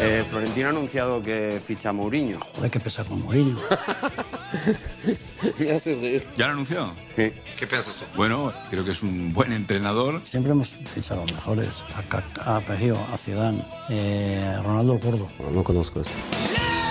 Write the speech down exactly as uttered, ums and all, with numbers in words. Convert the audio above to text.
Eh, Florentino ha anunciado que ficha a Mourinho. Joder, que pesa con Mourinho. Me haces reír. ¿Ya lo anunció? Sí. ¿Qué piensas tú? Bueno, creo que es un buen entrenador. Siempre hemos fichado a los mejores. A Kaká, a Pejio, a Zidane, eh, a Ronaldo el Gordo. No, no conozco eso.